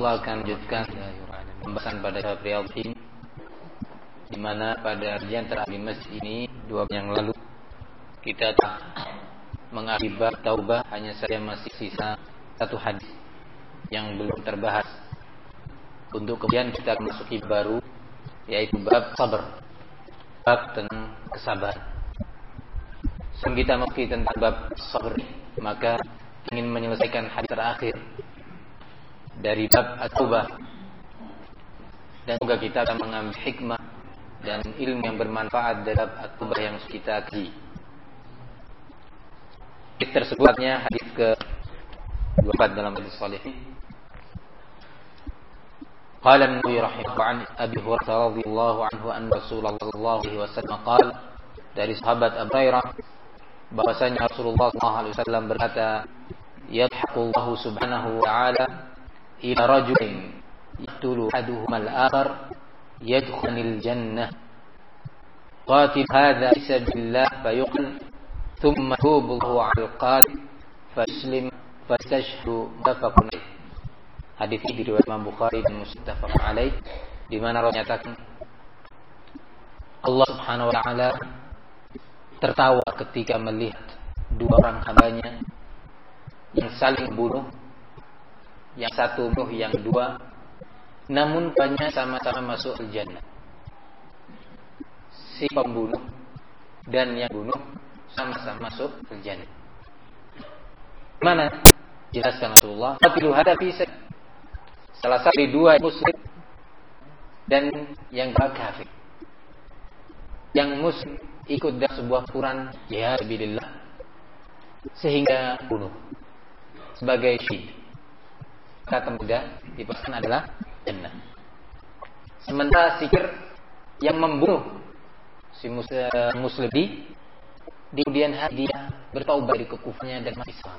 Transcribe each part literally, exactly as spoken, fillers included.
Allah akan lanjutkan pembahasan pada kitab Riyadhus, di mana pada kajian terakhir di masjid ini dua yang lalu kita telah mengakhiri taubah, hanya saja masih sisa satu hadis yang belum terbahas. Untuk kemudian kita masuki baru, yaitu bab sabar, bab tentang kesabaran. Sebelum kita masuki tentang bab sabar, maka ingin menyelesaikan hadis terakhir dari bab at-taubah, dan semoga kita akan mengambil hikmah dan ilmu yang bermanfaat dari bab at-taubah yang kita kaji. Hadis tersebutnya hadis ke dua puluh empat dalam hadis sahih. Qala an-Nawawi rahimahullah an Abi Hurairah radhiyallahu anhu an Rasulullah sallallahu alaihi wasallam qala, dari sahabat Abu Hurairah bahwasanya Rasulullah sallallahu alaihi wasallam berkata, yadhaqullahu subhanahu wa ta'ala ila rajulin yaqtulu ahaduhuma al-akhar yadkhulul jannah qatil hadha fi sabilillah fayuqal thumma tubu al-qatil faslim fastashhadu muttafaqun alaih. Hadis ini diriwayatkan Imam Bukhari dan muttafaqun alaih, di mana Rasul menyatakan Allah Subhanahu wa taala tertawa ketika melihat dua orang hambanya yang saling bunuh, yang satu bunuh yang dua, namun banyak sama-sama masuk al-jannah. Si pembunuh dan yang bunuh sama-sama masuk al-jannah. Mana? Jelaskan Rasulullah, qatilul hadafi salah satu dari dua muslim dan yang kafir. Yang muslim ikut dalam sebuah Quran ya sabilillah sehingga bunuh sebagai syahid, kata mudah dipastikan adalah jannah. Sementara sikir yang membunuh si muslim di di kemudian hari dia bertaubat dari kekufurannya dan masuk Islam.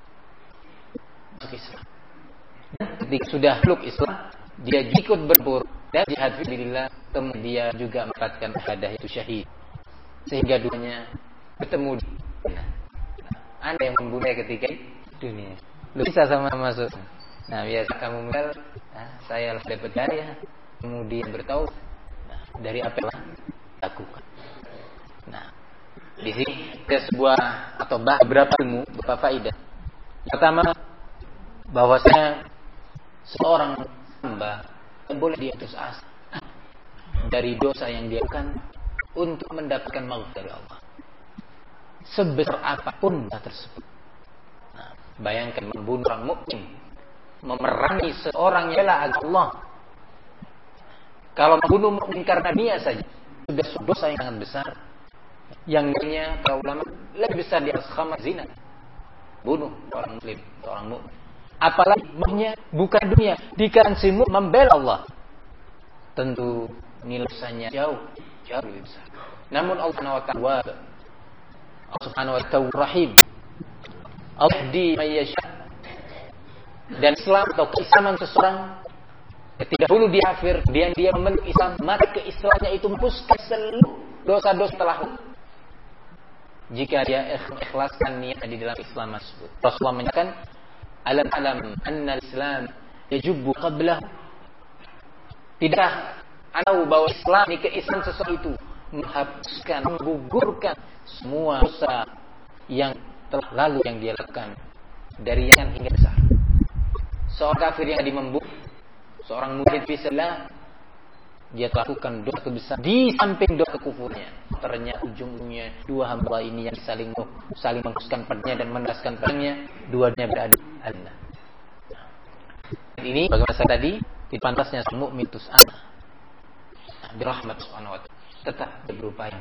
Masuk Islam. Ketika sudah peluk Islam, dia ikut berburu dan jihad fisabilillah, kemudian dia juga mendapatkan syahadah itu syahid, sehingga dunia bertemu di dunia. Anda yang membunuh ketika dunia, lu bisa sama masuk. Nah, biasa kamu mengal, nah, saya lah dapat daya, kemudian bertaubat. Nah, dari apa yang lakukan? Nah, di sini ada sebuah atau beberapa ilmu, beberapa faedah. Pertama, bahwasanya seorang hamba boleh diutus asa dari dosa yang dia lakukan untuk mendapatkan maghfirah dari Allah, sebesar apapun dosa tersebut. Nah, bayangkan membunuh orang mukmin, memerangi seorang yang bela agama Allah. Kalau membunuh mukmin karena dunia saja sudah dosa yang sangat besar, yang lainnya para ulama lebih besar di atas khamar zina, bunuh orang muslim, orang mukmin. Apalagi maunya bukan dunia, dikarenakan si mukmin membela Allah, tentu nilainya jauh jauh lebih besar. Namun Allah Subhanahu wa ta'ala Allah Subhanahu wa ta'ala Rahim, Allah di mayyasha, dan Islam atau keislaman seseorang tidak perlu diafir, dia dia memeluk Islam, maka keislamannya itu menghapuskan seluruh dosa-dosa telah jika dia ikhlaskan niat di dalam Islam tersebut. Rasulullah menyatakan, alam alam anna al-Islam yajubbu qablah. Tidak tahu bahwa Islam ini keislaman seseorang itu menghapuskan, menggugurkan semua dosa yang telah lalu yang dia lakukan dari yang hingga besar. Seorang kafir yang dimembunuh, seorang murid fisabilillah, dia lakukan dosa kebesar di samping dosa kekufurnya. Ternyata ujungnya dua hamba ini yang saling saling menghapuskan padanya dan menderaskan padanya, dua-duanya berada Allah. Ini bagaimana saya tadi, dipantasnya mukmin tus ana birahmat subhanahu wa ta'ala tetap berupaya